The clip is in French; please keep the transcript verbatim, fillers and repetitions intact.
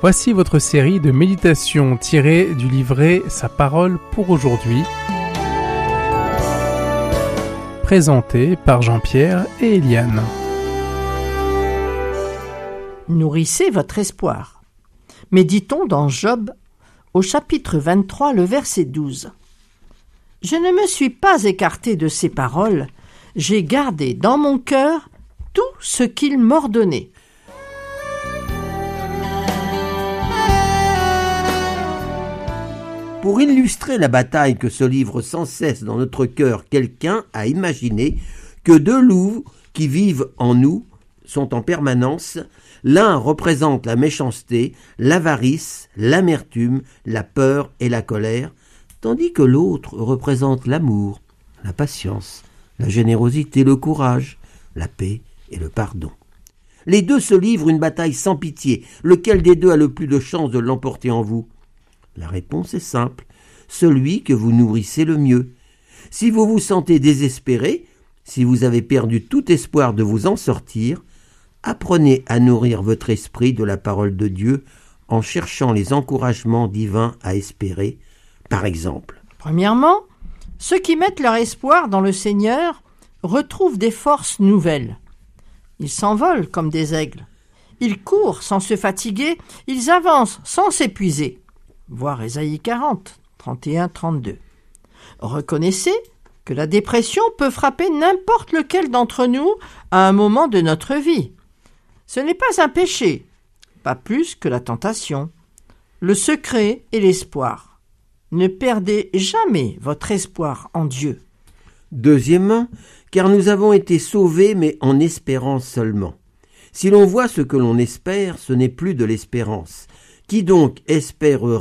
Voici votre série de méditations tirées du livret Sa parole pour aujourd'hui, présentée par Jean-Pierre et Eliane. Nourrissez votre espoir. Méditons dans Job, au chapitre vingt-trois, le verset douze. « Je ne me suis pas écarté de ses paroles, j'ai gardé dans mon cœur tout ce qu'il m'ordonnait. » Pour illustrer la bataille que se livre sans cesse dans notre cœur, quelqu'un a imaginé que deux loups qui vivent en nous sont en permanence. L'un représente la méchanceté, l'avarice, l'amertume, la peur et la colère, tandis que l'autre représente l'amour, la patience, la générosité, le courage, la paix et le pardon. Les deux se livrent une bataille sans pitié. Lequel des deux a le plus de chances de l'emporter en vous ? La réponse est simple, celui que vous nourrissez le mieux. Si vous vous sentez désespéré, si vous avez perdu tout espoir de vous en sortir, apprenez à nourrir votre esprit de la parole de Dieu en cherchant les encouragements divins à espérer, par exemple. Premièrement, ceux qui mettent leur espoir dans le Seigneur retrouvent des forces nouvelles. Ils s'envolent comme des aigles. Ils courent sans se fatiguer, ils avancent sans s'épuiser. Voir Ésaïe quarante, trente et un à trente-deux. Reconnaissez que la dépression peut frapper n'importe lequel d'entre nous à un moment de notre vie. Ce n'est pas un péché, pas plus que la tentation. Le secret est l'espoir. Ne perdez jamais votre espoir en Dieu. Deuxièmement, car nous avons été sauvés, mais en espérant seulement. Si l'on voit ce que l'on espère, ce n'est plus de l'espérance. Qui donc espérera